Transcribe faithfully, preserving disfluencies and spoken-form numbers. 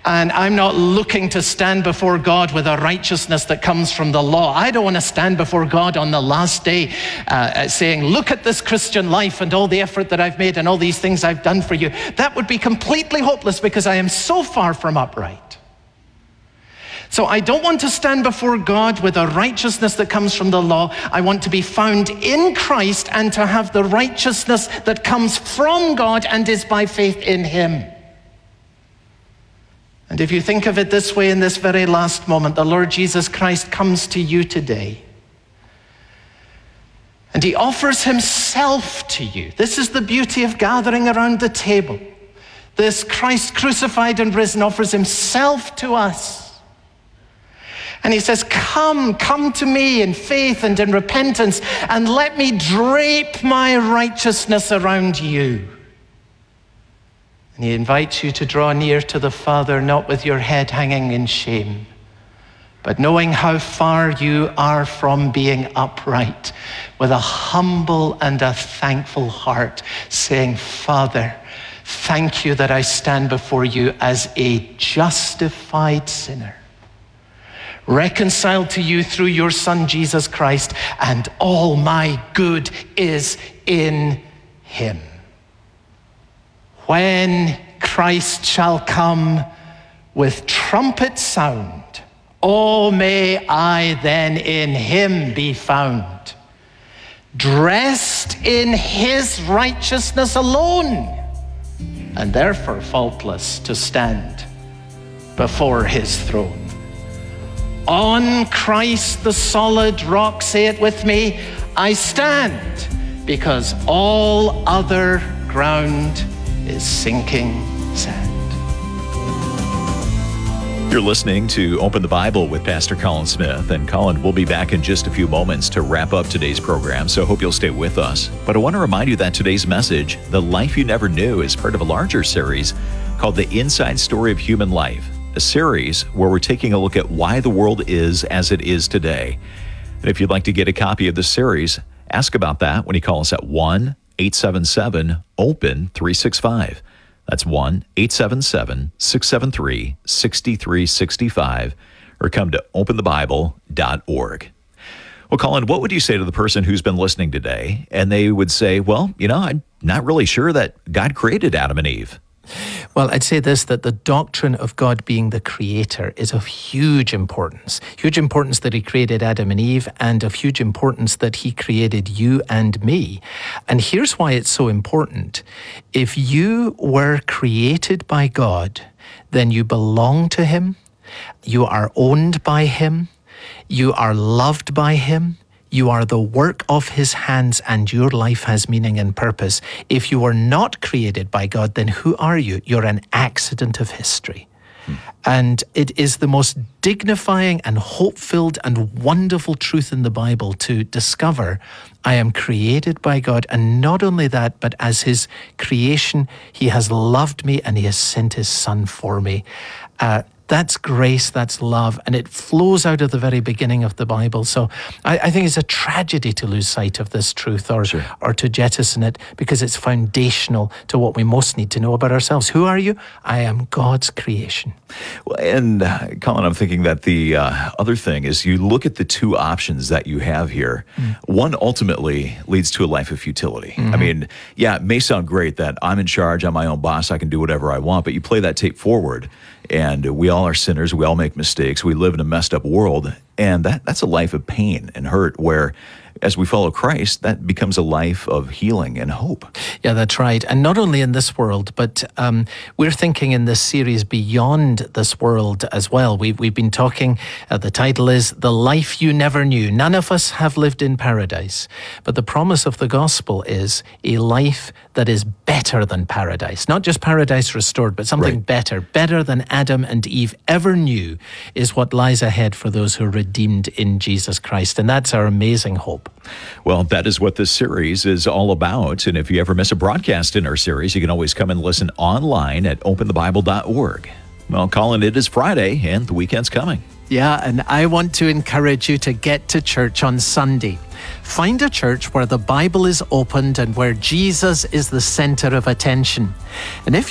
And I'm not looking to stand before God with a righteousness that comes from the law. I don't want to stand before God on the last day uh, saying, look at this Christian life and all the effort that I've made and all these things I've done for you. That would be completely hopeless because I am so far from upright. So I don't want to stand before God with a righteousness that comes from the law. I want to be found in Christ and to have the righteousness that comes from God and is by faith in him. And if you think of it this way, in this very last moment, the Lord Jesus Christ comes to you today. And he offers himself to you. This is the beauty of gathering around the table. This Christ crucified and risen offers himself to us. And he says, come, come to me in faith and in repentance, and let me drape my righteousness around you. And he invites you to draw near to the Father, not with your head hanging in shame, but knowing how far you are from being upright, with a humble and a thankful heart, saying, Father, thank you that I stand before you as a justified sinner, reconciled to you through your Son, Jesus Christ, and all my good is in him. When Christ shall come with trumpet sound, oh, may I then in him be found, dressed in his righteousness alone, and therefore faultless to stand before his throne. On Christ the solid rock, say it with me, I stand, because all other ground is sinking sand. You're listening to Open the Bible with Pastor Colin Smith. And Colin, we'll be back in just a few moments to wrap up today's program, so I hope you'll stay with us. But I want to remind you that today's message, The Life You Never Knew, is part of a larger series called The Inside Story of Human Life, a series where we're taking a look at why the world is as it is today. And if you'd like to get a copy of the series, ask about that when you call us at one eight seven seven open three six five. That's one eight seven seven six seven three six three six five, or come to open the bible dot org. Well, Colin, what would you say to the person who's been listening today and they would say, well, you know, I'm not really sure that God created Adam and Eve? Well, I'd say this, that the doctrine of God being the creator is of huge importance. Huge importance that he created Adam and Eve, and of huge importance that he created you and me. And here's why it's so important. If you were created by God, then you belong to him, you are owned by him, you are loved by him, you are the work of his hands, and your life has meaning and purpose. If you are not created by God, then who are you? You're an accident of history. Hmm. And it is the most dignifying and hope-filled and wonderful truth in the Bible to discover I am created by God, and not only that, but as his creation, he has loved me and he has sent his Son for me. Uh, That's grace, that's love, and it flows out of the very beginning of the Bible. So I, I think it's a tragedy to lose sight of this truth or, sure. or to jettison it, because it's foundational to what we most need to know about ourselves. Who are you? I am God's creation. Well, and uh, Colin, I'm thinking that the uh, other thing is you look at the two options that you have here. Mm. One ultimately leads to a life of futility. Mm-hmm. I mean, yeah, it may sound great that I'm in charge, I'm my own boss, I can do whatever I want, but you play that tape forward, and we all are sinners, we all make mistakes, we live in a messed up world, and that, that's a life of pain and hurt, where as we follow Christ, that becomes a life of healing and hope. Yeah, that's right. And not only in this world, but um, we're thinking in this series beyond this world as well. We've, we've been talking, uh, the title is The Life You Never Knew. None of us have lived in paradise, but the promise of the gospel is a life that is better than paradise. Not just paradise restored, but something right. better. Better than Adam and Eve ever knew is what lies ahead for those who are redeemed in Jesus Christ. And that's our amazing hope. Well, that is what this series is all about. And if you ever miss a broadcast in our series, you can always come and listen online at open the bible dot org. Well, Colin, it is Friday and the weekend's coming. Yeah, and I want to encourage you to get to church on Sunday. Find a church where the Bible is opened and where Jesus is the center of attention. And if